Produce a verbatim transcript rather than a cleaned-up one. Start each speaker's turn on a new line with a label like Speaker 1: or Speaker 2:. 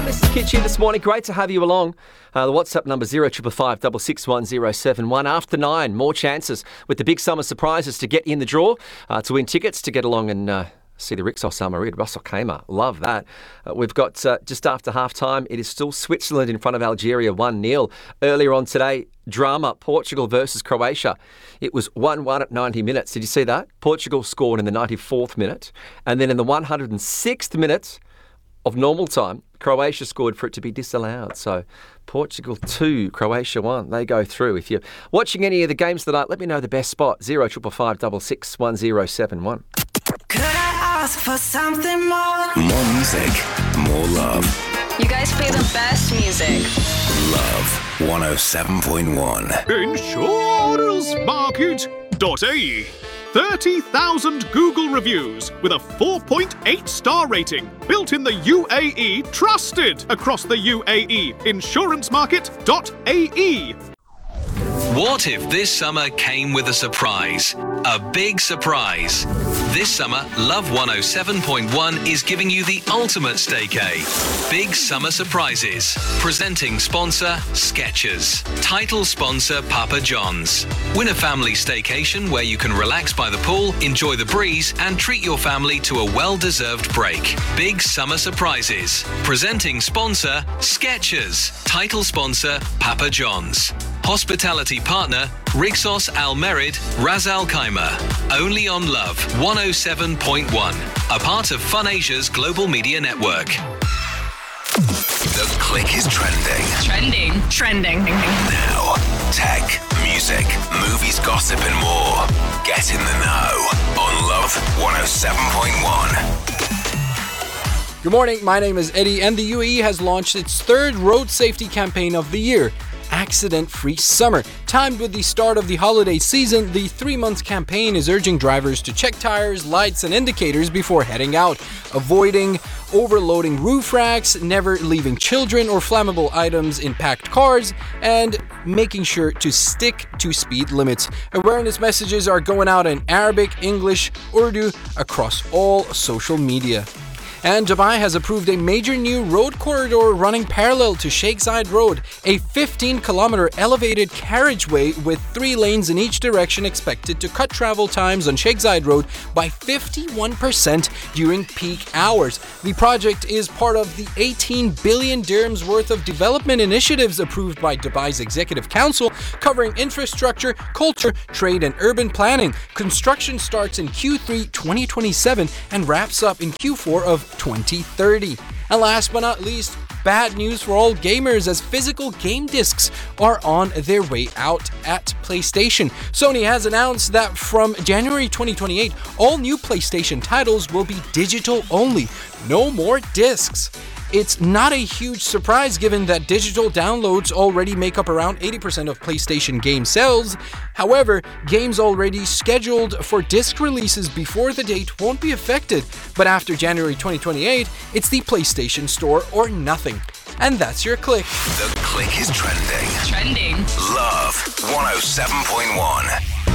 Speaker 1: Hi, Missus Kitch here this morning. Great to have you along. Uh, the WhatsApp number zero triple five six six one zero seven one. After nine, more chances with the big summer surprises to get in the draw, uh, to win tickets, to get along and uh, see the Rixos Almeria, Russell Khaimah. Love that. Uh, we've got uh, just after half time. It is still Switzerland in front of Algeria one nil. Earlier on today, drama, Portugal versus Croatia. It was one one at ninety minutes. Did you see that? Portugal scored in the ninety-fourth minute. And then in the one hundred sixth minute of normal time, Croatia scored for it to be disallowed. So Portugal two, Croatia one. They go through. If you're watching any of the games tonight, let me know the best spot. zero triple five six six one zero seven one.
Speaker 2: Could I ask for something more?
Speaker 3: More music, more love.
Speaker 4: You guys play the best music.
Speaker 3: Love one oh seven point one.
Speaker 5: Insurance Market dot A E. thirty thousand Google reviews with a four point eight star rating. Built in the U A E, trusted across the U A E. Insurance Market dot A E.
Speaker 6: What if this summer came with a surprise? A big surprise. This summer, Love one oh seven point one is giving you the ultimate staycay. Big summer surprises. Presenting sponsor, Skechers. Title sponsor, Papa John's. Win a family staycation where you can relax by the pool, enjoy the breeze, and treat your family to a well-deserved break. Big summer surprises. Presenting sponsor, Skechers. Title sponsor, Papa John's. Hospitality partner, Rixos Almeria, Ras Al Khaimah. Only on Love one oh seven point one, a part of Fun Asia's global media network.
Speaker 3: The Click is trending.
Speaker 4: Trending. Trending.
Speaker 3: Now, tech, music, movies, gossip and more. Get in the know on Love one oh seven point one.
Speaker 7: Good morning, my name is Eddie, and the U A E has launched its third road safety campaign of the year, Accident-Free Summer. Timed with the start of the holiday season, the three-month campaign is urging drivers to check tires, lights, and indicators before heading out, avoiding overloading roof racks, never leaving children or flammable items in packed cars, and making sure to stick to speed limits. Awareness messages are going out in Arabic, English, Urdu across all social media. And Dubai has approved a major new road corridor running parallel to Sheikh Zayed Road, a fifteen kilometer elevated carriageway with three lanes in each direction expected to cut travel times on Sheikh Zayed Road by fifty-one percent during peak hours. The project is part of the eighteen billion dirhams worth of development initiatives approved by Dubai's Executive Council, covering infrastructure, culture, trade, and urban planning. Construction starts in Q three twenty twenty-seven and wraps up in Q four of twenty thirty. And last but not least, bad news for all gamers as physical game discs are on their way out at PlayStation. Sony has announced that from January twenty twenty-eight, all new PlayStation titles will be digital only. No more discs. It's not a huge surprise given that digital downloads already make up around eighty percent of PlayStation game sales. However, games already scheduled for disc releases before the date won't be affected. But after January twenty twenty-eight, it's the PlayStation Store or nothing. And that's your Click.
Speaker 3: The Click is trending.
Speaker 4: Trending.
Speaker 3: Love one oh seven point one.